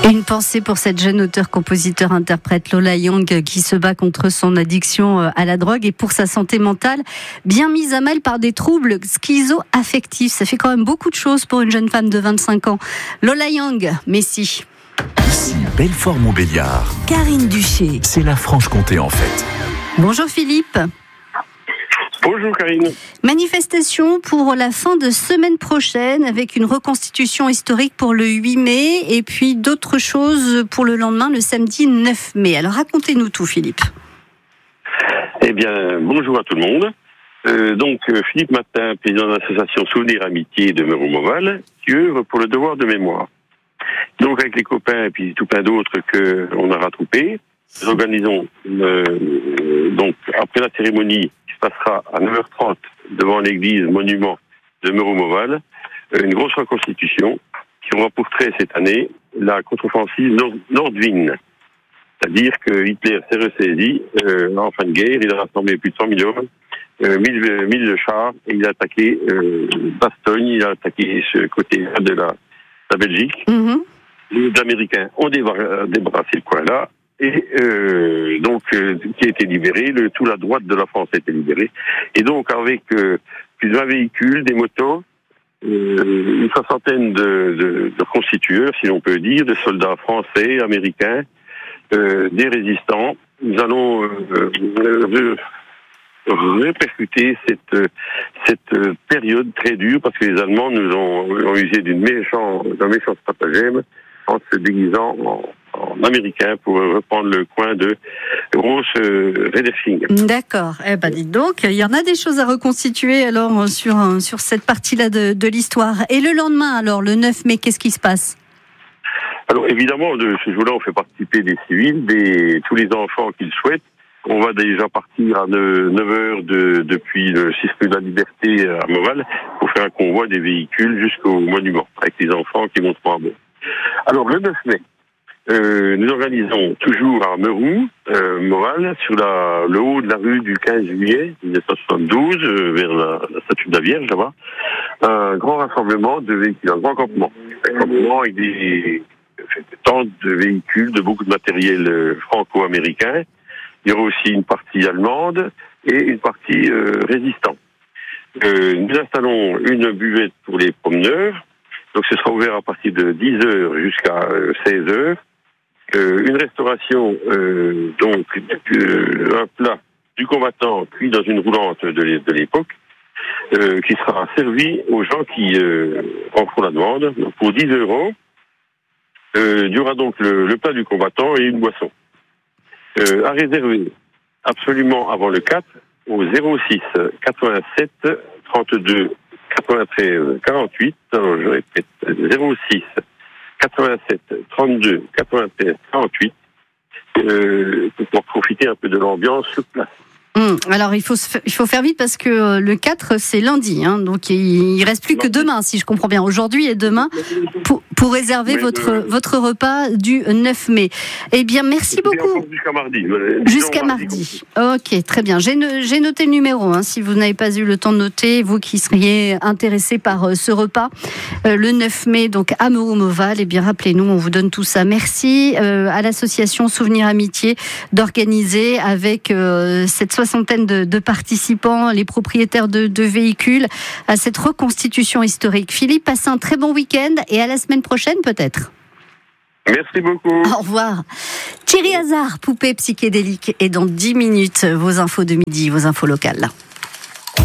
Une pensée pour cette jeune auteure-compositeur-interprète Lola Young qui se bat contre son addiction à la drogue et pour sa santé mentale, bien mise à mal par des troubles schizo-affectifs. Ça fait quand même beaucoup de choses pour une jeune femme de 25 ans. Lola Young, Messi. Ici, Belfort-Montbéliard. Karine Duché. C'est la Franche-Comté en fait. Bonjour Philippe. Bonjour Karine. Manifestation pour la fin de semaine prochaine avec une reconstitution historique pour le 8 mai et puis d'autres choses pour le lendemain, le samedi 9 mai. Alors racontez-nous tout Philippe. Eh bien, bonjour à tout le monde. Philippe Matin, président de l'association Souvenir Amitié de Meroux-Mauval, qui œuvre pour le devoir de mémoire. Donc avec les copains et puis tout plein d'autres qu'on a rattroupés, nous organisons après la cérémonie qui se passera à 9h30 devant l'église monument de Meroux-Mauval, une grosse reconstitution qui aura pour trait cette année la contre-offensive Nordwing. C'est-à-dire que Hitler s'est ressaisi en fin de guerre, il a rassemblé plus de 100 000 hommes, 1000 chars, et il a attaqué Bastogne, il a attaqué ce côté de la Belgique. Mm-hmm. Les Américains ont débarrassé le coin-là, et qui a été libéré, toute la droite de la France a été libérée. Et donc avec plus de 20 véhicules, des motos, une soixantaine de constitueurs, si l'on peut dire, de soldats français, américains, des résistants, nous allons répercuter cette période très dure parce que les Allemands nous ont usé d'un méchant stratagème en se déguisant en américain pour reprendre le coin de Groß-Redefing. D'accord. Eh ben, dites donc, il y en a des choses à reconstituer alors sur cette partie-là de l'histoire. Et le lendemain, alors, le 9 mai, qu'est-ce qui se passe ? Alors évidemment, de ce jour-là, on fait participer des civils, tous les enfants qui le souhaitent. On va déjà partir à 9h depuis le Circuit de la Liberté à Mauval pour faire un convoi des véhicules jusqu'au monument, avec les enfants qui vont se prendre. Alors le 9 mai, nous organisons toujours à Meroux-Mauval, sur le haut de la rue du 15 juillet 1972, vers la statue de la Vierge là-bas, un grand rassemblement de véhicules, un grand campement. Un campement avec des tentes de véhicules, de beaucoup de matériel franco-américain. Il y aura aussi une partie allemande et une partie résistante. Nous installons une buvette pour les promeneurs. Donc ce sera ouvert à partir de 10h jusqu'à 16h. Une restauration, un plat du combattant cuit dans une roulante de l'époque, qui sera servi aux gens qui en font la demande. Donc, pour 10 €, il y aura donc le plat du combattant et une boisson. À réserver absolument avant le 4 au 06 87 32 93 48. Alors je répète, 06 87 32 93 48 pour profiter un peu de l'ambiance sur place. Alors il faut faire vite parce que le 4 c'est lundi, hein, donc il reste plus que demain si je comprends bien, aujourd'hui et demain pour réserver votre repas du 9 mai. Eh bien merci beaucoup. Jusqu'à mardi. Jusqu'à mardi. Ok, très bien. J'ai noté le numéro, hein, si vous n'avez pas eu le temps de noter, vous qui seriez intéressé par ce repas le 9 mai donc à Meroux-Mauval. Eh bien rappelez-nous, on vous donne tout ça. Merci à l'association Souvenir Amitié d'organiser avec cette soixantaine de participants, les propriétaires de véhicules, à cette reconstitution historique. Philippe, passez un très bon week-end et à la semaine prochaine peut-être. Merci beaucoup. Au revoir. Thierry Hazard, poupée psychédélique, et dans 10 minutes, vos infos de midi, vos infos locales.